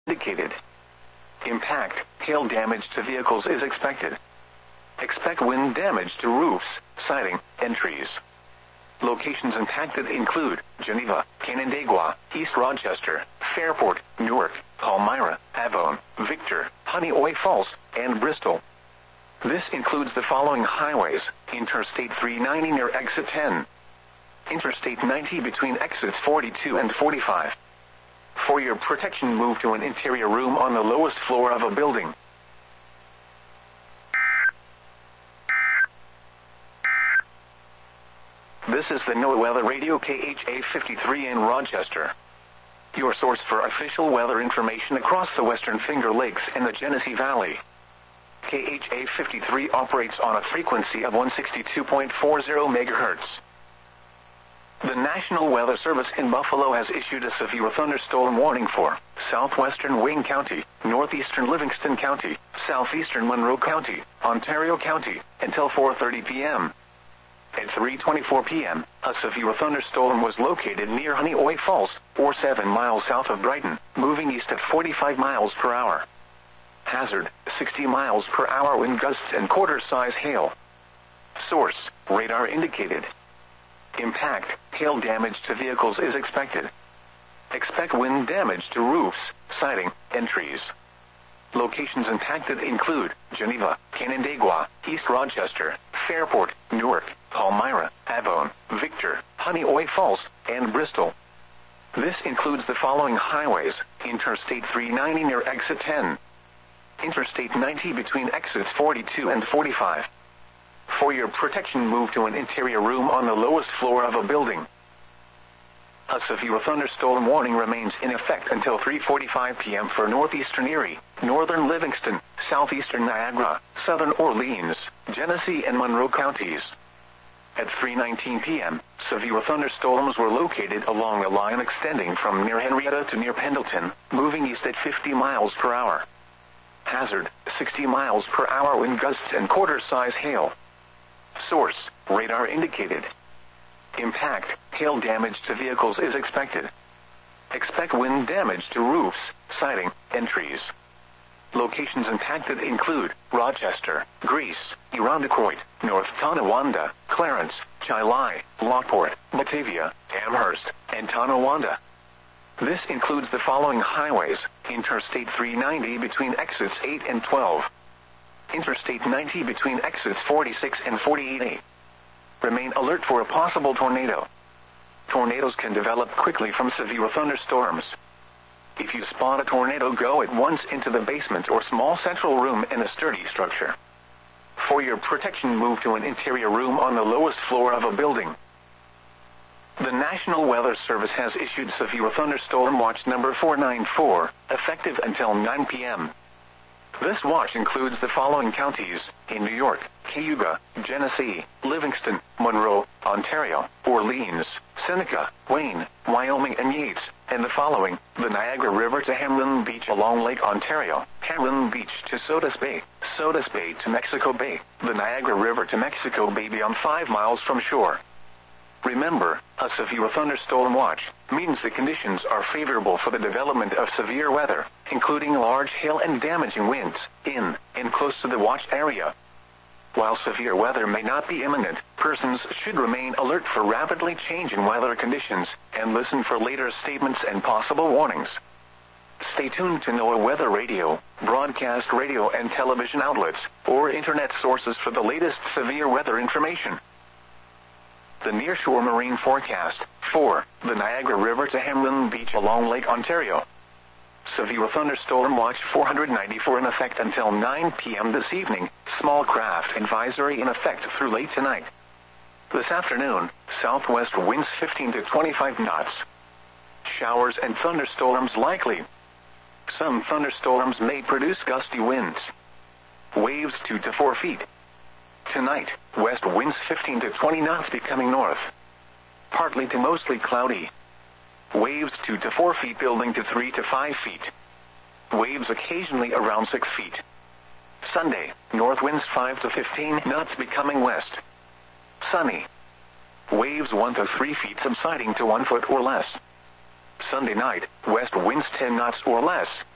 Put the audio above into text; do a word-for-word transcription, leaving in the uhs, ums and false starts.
indicated. Impact, hail damage to vehicles is expected. Expect wind damage to roofs, siding, and trees. Locations impacted include Geneva, Canandaigua, East Rochester, Fairport, Newark, Palmyra, Avon, Victor, Honeoye Falls, and Bristol. This includes the following highways: Interstate three ninety near Exit ten. Interstate ninety between Exits forty-two and forty-five. For your protection, move to an interior room on the lowest floor of a building. This is the NOAA Weather Radio K H A fifty-three in Rochester, your source for official weather information across the Western Finger Lakes and the Genesee Valley. K H A fifty-three operates on a frequency of one sixty-two point four zero megahertz. The National Weather Service in Buffalo has issued a severe thunderstorm warning for southwestern Wayne County, northeastern Livingston County, southeastern Monroe County, Ontario County, until four thirty p.m. At three twenty-four p.m., a severe thunderstorm was located near Honeoye Falls, or seven miles south of Brighton, moving east at forty-five miles per hour. Hazard, sixty miles per hour wind gusts and quarter-size hail. Source, radar indicated. Impact, hail damage to vehicles is expected. Expect wind damage to roofs, siding, and trees. Locations impacted include Geneva, Canandaigua, East Rochester, Fairport, Newark, Palmyra, Avon, Victor, Honeoye Falls, and Bristol. This includes the following highways: Interstate three ninety near Exit ten. Interstate ninety between Exits forty-two and forty-five. For your protection, move to an interior room on the lowest floor of a building. A severe thunderstorm warning remains in effect until three forty-five p.m. for northeastern Erie, northern Livingston, southeastern Niagara, southern Orleans, Genesee, and Monroe counties. At three nineteen p.m., severe thunderstorms were located along a line extending from near Henrietta to near Pendleton, moving east at fifty miles per hour. Hazard, sixty miles per hour wind gusts and quarter-size hail. Source, radar indicated. Impact, hail damage to vehicles is expected. Expect wind damage to roofs, siding, and trees. Locations impacted include Rochester, Greece, Irondequoit, North Tonawanda, Clarence, Chilai, Lockport, Batavia, Amherst, and Tonawanda. This includes the following highways: Interstate three ninety between Exits eight and twelve. Interstate ninety between Exits forty-six and forty-eight A. Remain alert for a possible tornado. Tornadoes can develop quickly from severe thunderstorms. If you spot a tornado, go at once into the basement or small central room in a sturdy structure. For your protection, move to an interior room on the lowest floor of a building. The National Weather Service has issued severe thunderstorm watch number four ninety-four, effective until nine p.m. This watch includes the following counties: in New York, Cayuga, Genesee, Livingston, Monroe, Ontario, Orleans, Seneca, Wayne, Wyoming, and Yates, and the following: the Niagara River to Hamlin Beach along Lake Ontario, Hamlin Beach to Sodus Bay, Sodus Bay to Mexico Bay, the Niagara River to Mexico Bay beyond five miles from shore. Remember, a severe thunderstorm watch means the conditions are favorable for the development of severe weather, including large hail and damaging winds, in and close to the watch area. While severe weather may not be imminent, persons should remain alert for rapidly changing weather conditions and listen for later statements and possible warnings. Stay tuned to NOAA Weather Radio, broadcast radio and television outlets, or internet sources for the latest severe weather information. The nearshore marine forecast for the Niagara River to Hamlin Beach along Lake Ontario. Severe thunderstorm watch four ninety-four in effect until nine p.m. this evening. Small craft advisory in effect through late tonight. This afternoon, southwest winds fifteen to twenty-five knots. Showers and thunderstorms likely. Some thunderstorms may produce gusty winds. Waves two to four feet. Tonight, west winds fifteen to twenty knots becoming north. Partly to mostly cloudy. Waves two to four feet building to three to five feet. Waves occasionally around six feet. Sunday, north winds five to fifteen knots becoming west. Sunny. Waves one to three feet subsiding to one foot or less. Sunday night, west winds ten knots or less,